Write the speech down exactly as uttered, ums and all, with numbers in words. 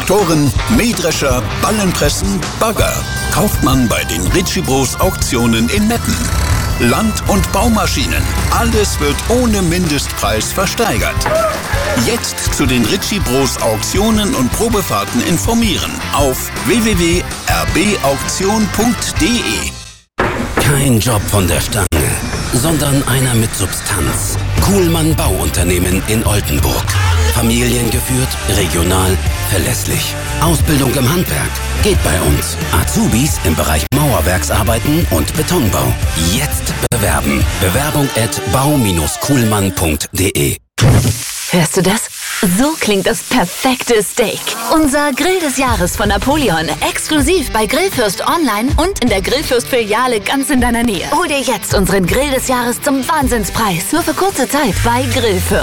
Traktoren, Mähdrescher, Ballenpressen, Bagger. Kauft man bei den Ritchie Bros Auktionen in Meppen. Land- und Baumaschinen. Alles wird ohne Mindestpreis versteigert. Jetzt zu den Ritchie Bros Auktionen und Probefahrten informieren auf w w w punkt r b auktion punkt d e. Kein Job von der Stange, sondern einer mit Substanz. Kuhlmann Bauunternehmen in Oldenburg. Familiengeführt, regional, verlässlich. Ausbildung im Handwerk geht bei uns. Azubis im Bereich Mauerwerksarbeiten und Betonbau. Jetzt bewerben. Bewerbung at bau Bindestrich kuhlmann punkt d e. Hörst du das? So klingt das perfekte Steak. Unser Grill des Jahres von Napoleon. Exklusiv bei Grillfürst online und in der Grillfürst-Filiale ganz in deiner Nähe. Hol dir jetzt unseren Grill des Jahres zum Wahnsinnspreis. Nur für kurze Zeit bei Grillfürst.